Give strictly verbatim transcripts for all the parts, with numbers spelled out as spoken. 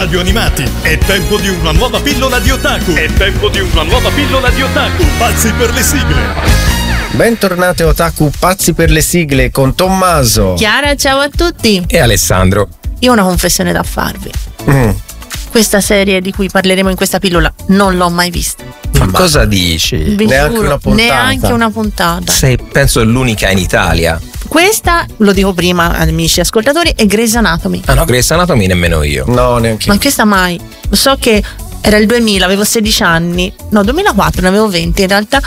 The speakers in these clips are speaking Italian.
radio animati. È tempo di una nuova pillola di otaku. È tempo di una nuova pillola di otaku. Pazzi per le sigle. Bentornati otaku pazzi per le sigle con Tommaso, Chiara, ciao a tutti. E Alessandro. Io ho una confessione da farvi. Mm. Questa serie di cui parleremo in questa pillola non l'ho mai vista. Ma cosa dici? Vi Neanche giuro, una puntata. Neanche una puntata. Sei, penso, l'unica in Italia. Questa, lo dico prima, amici ascoltatori, è Grey's Anatomy. Ah no, Grey's Anatomy nemmeno io. No, neanche Ma io. questa mai. So che era il duemila, avevo sedici anni. No, duemilaquattro, ne avevo venti in realtà.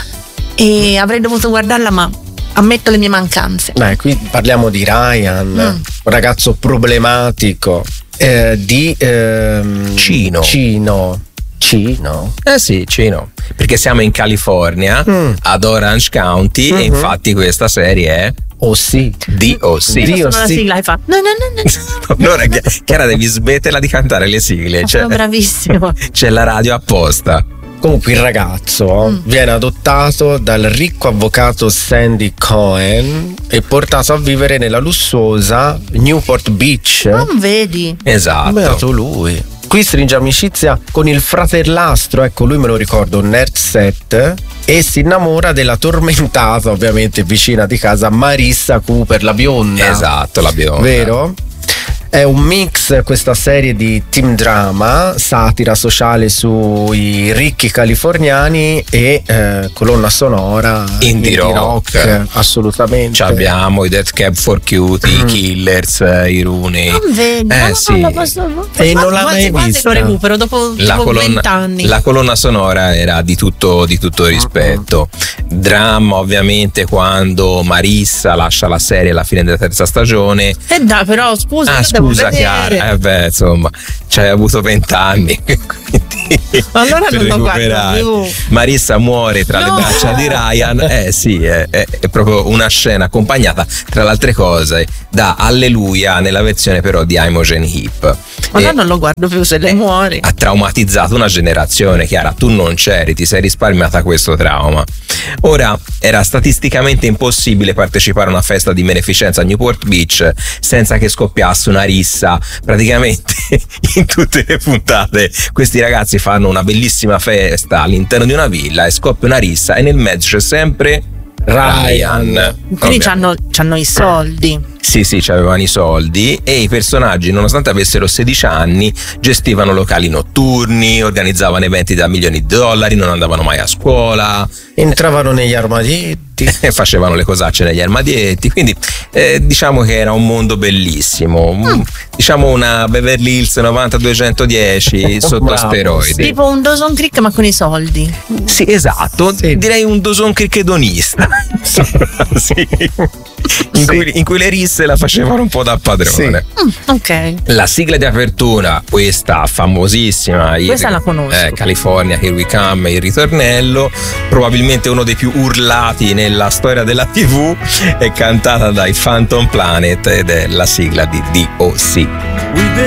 E avrei dovuto guardarla, ma ammetto le mie mancanze. Beh, qui parliamo di Ryan, Mm. un ragazzo problematico, eh, di ehm, Cino. Cino. Cino. Eh sì, Cino. Perché siamo in California, Mm. ad Orange County, Mhm. e infatti questa serie è Oh sì. D O C. Dio, Sono la sì. sigla e fa. No, no, no, no. Allora, Chi- Chiara, devi smetterla di cantare le sigle. Ma Cioè, sono bravissimo. c'è la radio apposta. Comunque il ragazzo Mm. viene adottato dal ricco avvocato Sandy Cohen e portato a vivere nella lussuosa Newport Beach. Non vedi? Esatto. Beato lui. Qui stringe amicizia con il fratellastro, ecco, lui me lo ricordo, nerd set, e si innamora della tormentata, ovviamente vicina di casa, Marissa Cooper, la bionda. Esatto, la bionda. Vero? È un mix, questa serie, di teen drama, satira sociale sui ricchi californiani e eh, colonna sonora Indie rock. assolutamente. Ci abbiamo i Death Cab for Cutie, i Mm. Killers, eh, i Rooney. Non vedi? Eh, No, sì. non la posso- E non l'ha Quasi- mai quasi vista. lo recupero dopo La dopo colonna, vent'anni. la colonna sonora era di tutto, di tutto rispetto. Dramma, ovviamente, quando Marissa lascia la serie alla fine della terza stagione. Eh dai, però scusa, Ah, io devo scusa, vedere. Chiara. Eh beh, insomma, ci hai avuto vent'anni. Quindi, Allora per non lo guardo recuperare. più. Marissa muore tra No! le braccia di Ryan. Eh sì, è, è- è proprio una scena accompagnata, tra le altre cose, da Alleluia nella versione però di Imogen Heap. Allora E non lo guardo più se lei muore. ha traumatizzato una generazione. Chiara, tu non c'eri, ti sei risparmiata questo trauma. Ora, era statisticamente impossibile partecipare a una festa di beneficenza a Newport Beach senza che scoppiasse una rissa. Praticamente in tutte le puntate questi ragazzi fanno una bellissima festa all'interno di una villa e scoppia una rissa, e nel mezzo c'è sempre Ryan. Quindi Ovvio. c'hanno, c'hanno i soldi. Sì, sì, avevano i soldi, e i personaggi, nonostante avessero sedici anni, gestivano locali notturni, organizzavano eventi da milioni di dollari, non andavano mai a scuola, Entravano negli armadietti. e facevano le cosacce negli armadietti. Quindi eh, diciamo che era un mondo bellissimo. Mm, diciamo una Beverly Hills novanta duecentodieci sotto Bravo, steroidi. Tipo un Dawson Creek ma con i soldi. Sì, esatto, Sì. direi un Dawson Creek hedonista. Sì. In, Sì. cui, in cui le risse la facevano un po' da padrone. Mm, ok. La sigla di apertura, questa famosissima, il- Questa la conosco. eh, California, Here We Come, il ritornello, probabilmente uno dei più urlati nella storia della tivù, è cantata dai Phantom Planet ed è la sigla di D O C.